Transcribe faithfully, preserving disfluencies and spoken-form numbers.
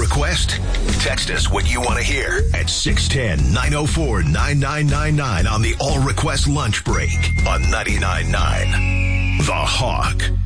request? Text us what you want to hear at six one zero, nine oh four, nine nine nine nine on the All Request Lunch Break on ninety-nine point nine The Hawk.